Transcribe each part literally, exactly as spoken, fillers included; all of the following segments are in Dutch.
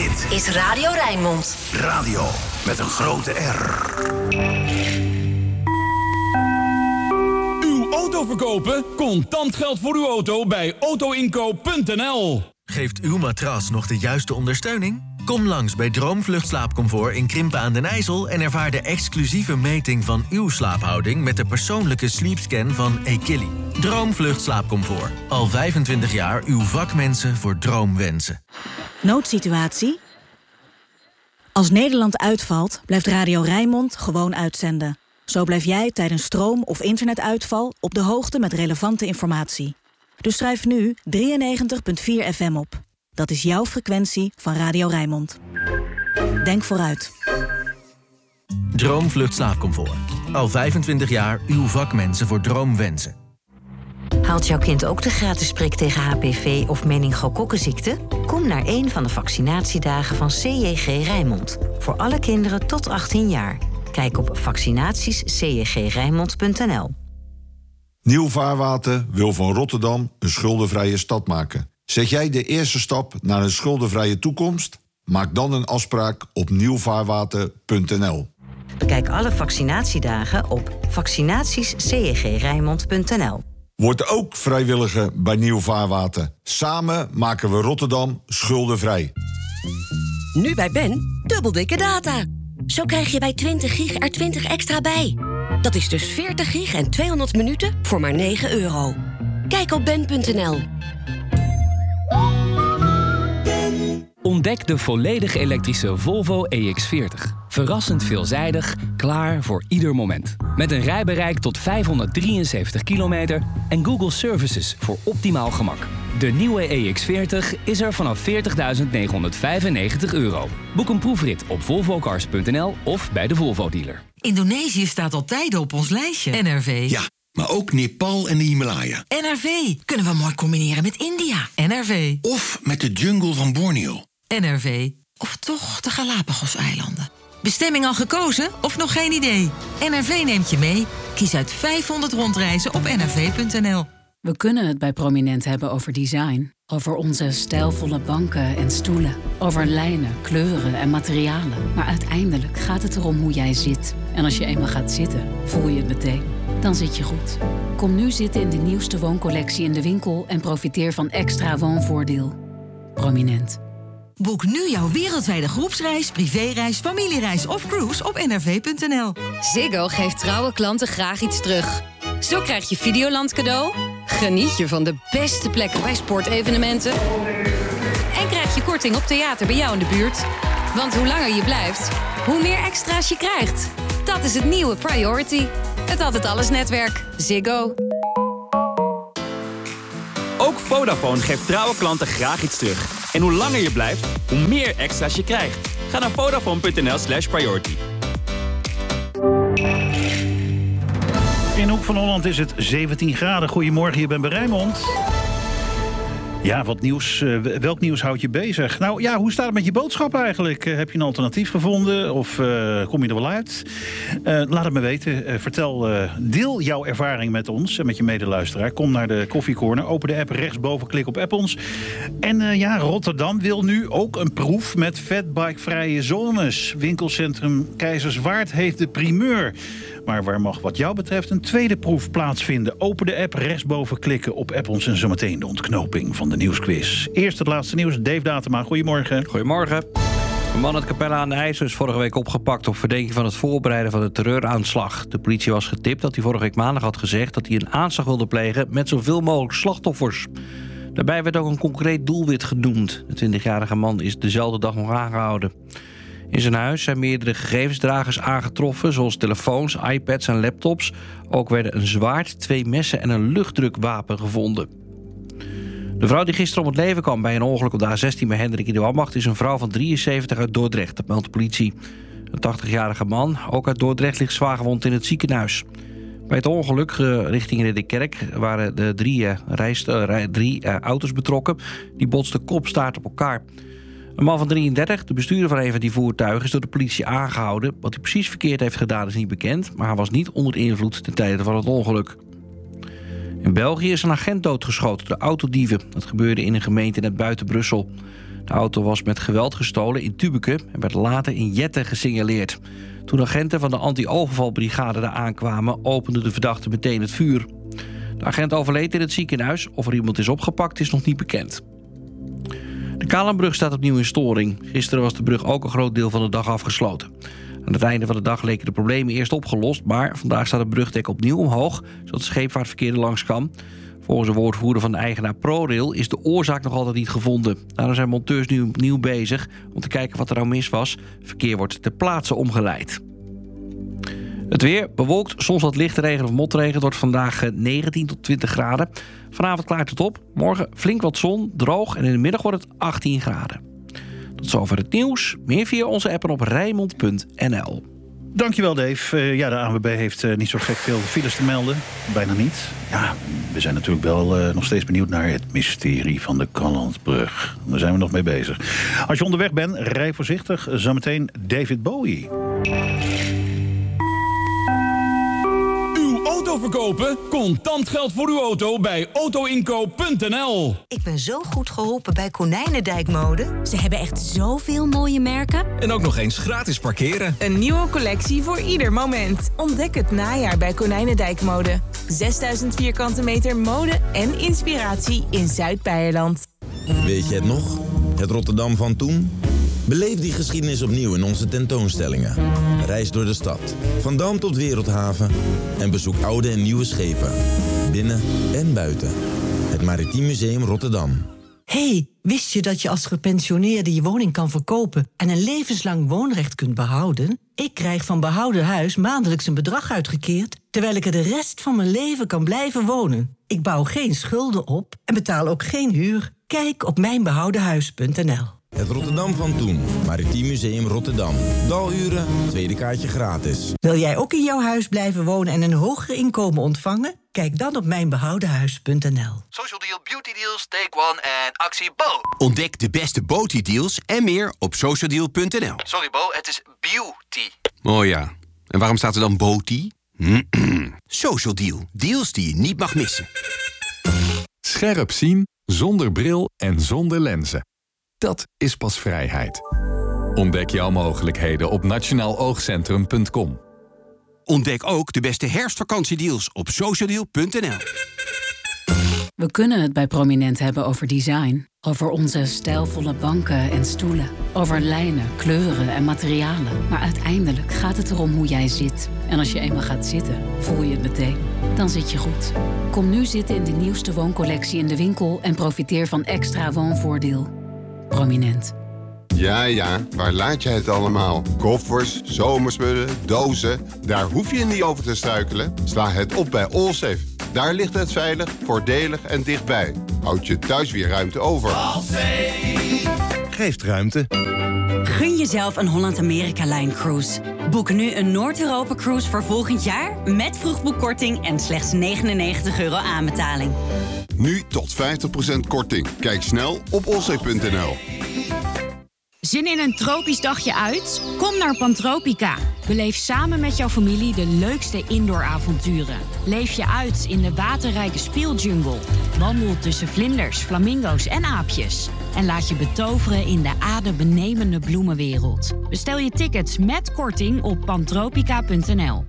Dit is Radio Rijnmond. Radio met een grote R. Uw auto verkopen? Contant geld voor uw auto bij autoinkoop punt n l. Geeft uw matras nog de juiste ondersteuning? Kom langs bij Droomvlucht Slaapcomfort in Krimpen aan den IJssel... en ervaar de exclusieve meting van uw slaaphouding... met de persoonlijke sleepscan van Equilly. Droomvlucht Slaapcomfort. Al vijfentwintig jaar uw vakmensen voor droomwensen. Noodsituatie? Als Nederland uitvalt, blijft Radio Rijnmond gewoon uitzenden. Zo blijf jij tijdens stroom- of internetuitval op de hoogte met relevante informatie. Dus schrijf nu drieënnegentig komma vier F M op. Dat is jouw frequentie van Radio Rijnmond. Denk vooruit. Droomvlucht Slaapcomfort. Al vijfentwintig jaar uw vakmensen voor droomwensen. Haalt jouw kind ook de gratis prik tegen H P V of meningokokkenziekte? Kom naar een van de vaccinatiedagen van C J G Rijnmond. Voor alle kinderen tot achttien jaar. Kijk op vaccinaties c j g rijnmond punt n l. Nieuw Vaarwater wil van Rotterdam een schuldenvrije stad maken. Zet jij de eerste stap naar een schuldenvrije toekomst? Maak dan een afspraak op nieuw vaarwater punt n l. Bekijk alle vaccinatiedagen op vaccinaties c j g rijnmond punt n l. Word ook vrijwilliger bij Nieuw Vaarwater. Samen maken we Rotterdam schuldenvrij. Nu bij Ben, dubbel dikke data. Zo krijg je bij twintig gig er twintig extra bij. Dat is dus veertig gig en tweehonderd minuten voor maar negen euro. Kijk op ben punt n l. Ontdek de volledig elektrische Volvo E X veertig. Verrassend veelzijdig, klaar voor ieder moment. Met een rijbereik tot vijfhonderddrieënzeventig kilometer en Google Services voor optimaal gemak. De nieuwe E X veertig is er vanaf veertigduizend negenhonderdvijfennegentig euro. Boek een proefrit op volvo cars punt n l of bij de Volvo-dealer. Indonesië staat al tijden op ons lijstje. N R V. Ja, maar ook Nepal en de Himalaya. N R V. Kunnen we mooi combineren met India. N R V. Of met de jungle van Borneo. N R V. Of toch de Galapagos-eilanden. Bestemming al gekozen of nog geen idee? N R V neemt je mee. Kies uit vijfhonderd rondreizen op n r v punt n l. We kunnen het bij Prominent hebben over design. Over onze stijlvolle banken en stoelen. Over lijnen, kleuren en materialen. Maar uiteindelijk gaat het erom hoe jij zit. En als je eenmaal gaat zitten, voel je het meteen. Dan zit je goed. Kom nu zitten in de nieuwste wooncollectie in de winkel... en profiteer van extra woonvoordeel. Prominent. Boek nu jouw wereldwijde groepsreis, privéreis, familiereis of cruise op n r v punt n l. Ziggo geeft trouwe klanten graag iets terug. Zo krijg je Videoland cadeau, geniet je van de beste plekken bij sportevenementen... en krijg je korting op theater bij jou in de buurt. Want hoe langer je blijft, hoe meer extra's je krijgt. Dat is het nieuwe Priority. Het Altijd Alles netwerk. Ziggo. Ook Vodafone geeft trouwe klanten graag iets terug. En hoe langer je blijft, hoe meer extra's je krijgt. Ga naar vodafone punt n l slash priority. In Hoek van Holland is het zeventien graden. Goedemorgen, je bent bij Rijnmond. Ja, wat nieuws. Uh, welk nieuws houdt je bezig? Nou ja, hoe staat het met je boodschap eigenlijk? Uh, heb je een alternatief gevonden of uh, kom je er wel uit? Uh, laat het me weten. Uh, vertel, uh, deel jouw ervaring met ons en met je medeluisteraar. Kom naar de koffiecorner, open de app rechtsboven, klik op app ons. En uh, ja, Rotterdam wil nu ook een proef met fatbikevrije zones. Winkelcentrum Keizerswaard heeft de primeur. Maar waar mag wat jou betreft een tweede proef plaatsvinden? Open de app, rechtsboven klikken op app ons en zometeen de ontknoping van de nieuwsquiz. Eerst het laatste nieuws, Dave Datema. Goedemorgen. Goedemorgen. Een man uit Capelle aan de IJssel is vorige week opgepakt op verdenking van het voorbereiden van de terreuraanslag. De politie was getipt dat hij vorige week maandag had gezegd dat hij een aanslag wilde plegen met zoveel mogelijk slachtoffers. Daarbij werd ook een concreet doelwit genoemd. De twintigjarige man is dezelfde dag nog aangehouden. In zijn huis zijn meerdere gegevensdragers aangetroffen, zoals telefoons, iPads en laptops. Ook werden een zwaard, twee messen en een luchtdrukwapen gevonden. De vrouw die gisteren om het leven kwam bij een ongeluk op de A zestien bij Hendrik in de Ambacht is een vrouw van drieënzeventig uit Dordrecht, dat meldt de politie. Een tachtigjarige man, ook uit Dordrecht, ligt zwaargewond in het ziekenhuis. Bij het ongeluk uh, richting Ridderkerk waren de drie, uh, reis, uh, drie uh, auto's betrokken. Die botsten kopstaart op elkaar. Een man van drieëndertig, de bestuurder van een van die voertuigen, is door de politie aangehouden. Wat hij precies verkeerd heeft gedaan is niet bekend, maar hij was niet onder invloed ten tijde van het ongeluk. In België is een agent doodgeschoten door autodieven. Dat gebeurde in een gemeente net buiten Brussel. De auto was met geweld gestolen in Tübingen en werd later in Jette gesignaleerd. Toen agenten van de anti-overvalbrigade daar aankwamen, opende de verdachte meteen het vuur. De agent overleed in het ziekenhuis. Of er iemand is opgepakt is nog niet bekend. De Kalenbrug staat opnieuw in storing. Gisteren was de brug ook een groot deel van de dag afgesloten. Aan het einde van de dag leken de problemen eerst opgelost, maar vandaag staat het brugdek opnieuw omhoog, zodat het scheepvaartverkeer er langs kan. Volgens een woordvoerder van de eigenaar ProRail is de oorzaak nog altijd niet gevonden. Daarom zijn monteurs nu opnieuw bezig om te kijken wat er nou mis was. Verkeer wordt ter plaatse omgeleid. Het weer bewolkt, soms wat lichte regen of motregen. Het wordt vandaag negentien tot twintig graden. Vanavond klaart het op. Morgen flink wat zon, droog en in de middag wordt het achttien graden. Tot zover het nieuws. Meer via onze app en op rijnmond punt n l. Dankjewel, Dave. Uh, ja, de A N W B heeft uh, niet zo gek veel files te melden. Bijna niet. Ja, we zijn natuurlijk wel uh, nog steeds benieuwd naar het mysterie van de Kalandbrug. Daar zijn we nog mee bezig. Als je onderweg bent, rij voorzichtig. Zometeen David Bowie. Auto verkopen? Contant geld voor uw auto bij auto inco punt n l. Ik ben zo goed geholpen bij Konijnendijk Mode. Ze hebben echt zoveel mooie merken. En ook nog eens gratis parkeren. Een nieuwe collectie voor ieder moment. Ontdek het najaar bij Konijnendijk Mode. zesduizend vierkante meter mode en inspiratie in Zuid-Beierland. Weet je het nog? Het Rotterdam van toen? Beleef die geschiedenis opnieuw in onze tentoonstellingen. Reis door de stad, van Dam tot Wereldhaven. En bezoek oude en nieuwe schepen. Binnen en buiten. Het Maritiem Museum Rotterdam. Hey, wist je dat je als gepensioneerde je woning kan verkopen en een levenslang woonrecht kunt behouden? Ik krijg van Behouden Huis maandelijks een bedrag uitgekeerd, terwijl ik er de rest van mijn leven kan blijven wonen. Ik bouw geen schulden op en betaal ook geen huur. Kijk op mijn behouden huis punt n l. Het Rotterdam van toen. Maritiem Museum Rotterdam. Daluren, tweede kaartje gratis. Wil jij ook in jouw huis blijven wonen en een hoger inkomen ontvangen? Kijk dan op mijn behouden huis punt n l. Social Deal, Beauty Deals, Take One en actie Bo. Ontdek de beste Beauty deals en meer op social deal punt n l. Sorry Bo, het is beauty. Oh ja, en waarom staat er dan Beauty? Social Deal, deals die je niet mag missen. Scherp zien, zonder bril en zonder lenzen. Dat is pas vrijheid. Ontdek jouw mogelijkheden op nationaal oogcentrum punt com. Ontdek ook de beste herfstvakantiedeals op social deal punt n l. We kunnen het bij Prominent hebben over design. Over onze stijlvolle banken en stoelen. Over lijnen, kleuren en materialen. Maar uiteindelijk gaat het erom hoe jij zit. En als je eenmaal gaat zitten, voel je het meteen. Dan zit je goed. Kom nu zitten in de nieuwste wooncollectie in de winkel en profiteer van extra woonvoordeel. Prominent. Ja, ja, waar laat jij het allemaal? Koffers, zomerspullen, dozen. Daar hoef je niet over te struikelen. Sla het op bij Allsafe. Daar ligt het veilig, voordelig en dichtbij. Houd je thuis weer ruimte over. Allsafe geeft ruimte. Gun jezelf een Holland-Amerika-Line cruise. Boek nu een Noord-Europa-cruise voor volgend jaar... met vroegboekkorting en slechts negenennegentig euro aanbetaling. Nu tot vijftig procent korting. Kijk snel op allsafe punt n l. Zin in een tropisch dagje uit? Kom naar Pantropica. Beleef samen met jouw familie de leukste indooravonturen. Leef je uit in de waterrijke speeljungle. Wandel tussen vlinders, flamingo's en aapjes. En laat je betoveren in de adembenemende bloemenwereld. Bestel je tickets met korting op pantropica punt n l.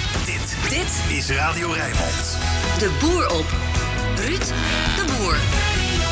Dit, dit is Radio Rijnmond. De boer op. Ruud de Boer.